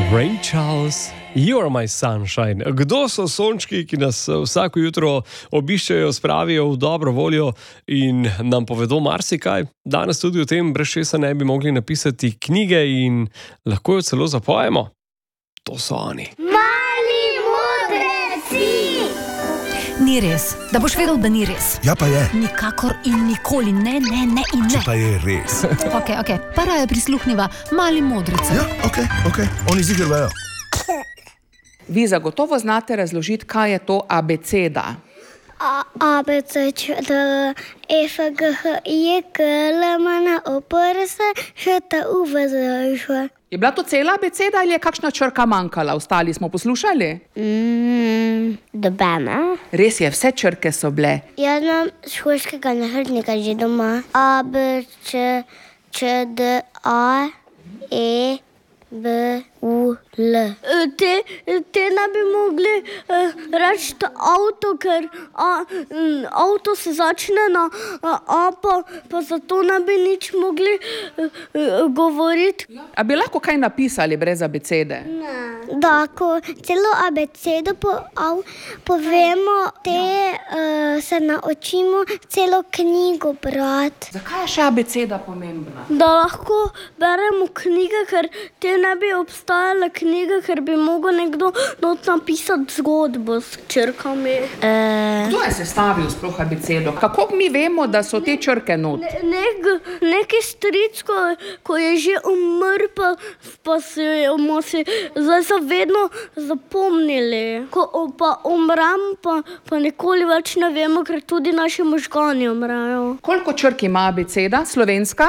Ray Charles, You're My Sunshine. Kdo so sončki, ki nas vsako jutro obiščejo, spravijo v dobro voljo in nam povedo marsikaj? Danes tudi o tem, brez česa ne bi mogli napisati knjige in lahko jo celo zapojemo. To so oni. Mali modreci! Ni res, da boš vedel, da ni res. Ja, pa je. Nikakor in nikoli, ne in ne. Če pa je res. Ok, para je prisluhniva Mali modrici. Ja, ok, oni ziger vejo. Vi zagotovo znate razložiti, kaj je to abeceda. A, B, C, Č, D, E, F, G, H, I, K, L, M, N, O, P, R, S, Š, T, U, V, Z, Ž. Je bila to cela abeceda ali je kakšna črka manjkala? Ostali smo poslušali? Dobena. Res je, vse črke so bile. Jaz imam šolskega nahrbtnika že doma. A, B, Č, D, A, E, B, U, L. Te ne bi mogli reči avto, ker avto se začne na A, pa zato ne bi nič mogli govoriti. A bi lahko kaj napisali brez abecede? Da, ko celo abecedo povemo, se naučimo celo knjigo brati. Zakaj je še abeceda pomembna? Da lahko beremo knjige, ker te ne bi obstajale knjige, ker bi mogel nekdo napisati zgodbo s črkami. Kdo je sestavil sploh abecedo? Kako mi vemo, da so te črke not? Neki stric, ko je že umrl, pa smo si zdaj vedno zapomnili. Ko pa umrem, pa nikoli več ne vemo, ker tudi naši možgani umrejo. Koliko črk ima abeceda, slovenska?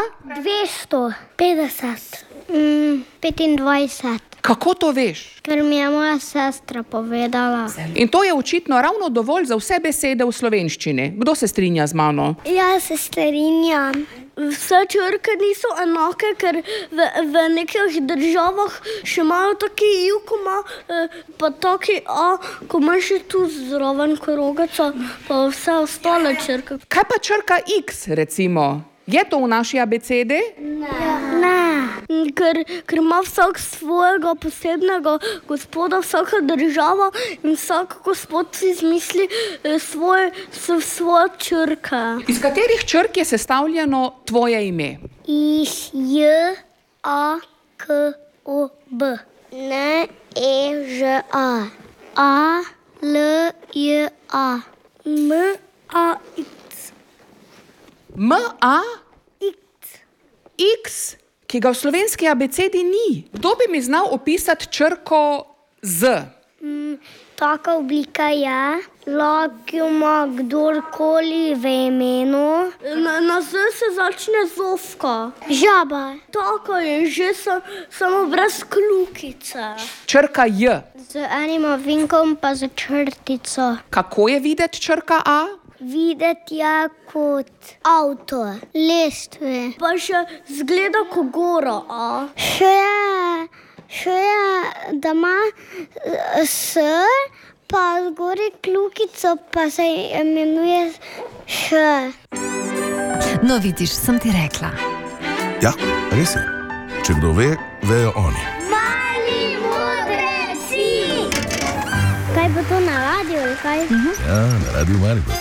250. 25. Kako to veš? Ker mi je moja sestra povedala. In to je očitno ravno dovolj za vse besede v slovenščini. Kdo se strinja z mano? Ja, se strinjam. Vse črke niso enake, ker v nekih državah še imajo taki I, pa taki A, ko ima še tu zraven krogico, pa vse ostale črke. Kaj pa črka X, recimo? Je to v naši abecedi? Ne, ker ima vsak svojega posebnega gospoda, vsaka država in vsak gospod si izmisli svoje črke. Iz katerih črk je sestavljeno tvoje ime? Iš, J, A, K, O, B. N, E, Ž, A. A, L, J, A. M, A, X. M, A, X, ki ga v slovenski abecedi ni. Kdo bi mi znal opisati črko Z? Taka oblika je, lahko jo ima kdorkoli v imenu. Na Z se začne zofka. Žaba. Taka je že samo brez kljukice. Črka J. Z enim ovinkom pa z črtico. Kako je videti črka A? Videti je kot avto, lestve. Pa še zgleda kot gora A. Še je, da ima S, pa zgori kljukico, pa se imenuje Š. No, vidiš, sem ti rekla. Ja, res je. Če kdo ve, vejo oni. Mali modreci! Kaj bo to na radiju ali kaj? Ja, na radiju Maribor.